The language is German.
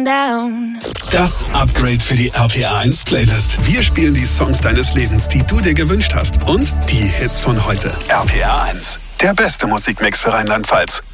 down. Das Upgrade für die RPA 1 Playlist. Wir spielen die Songs deines Lebens, die du dir gewünscht hast. Und die Hits von heute. RPA 1. Der beste Musikmix für Rheinland-Pfalz.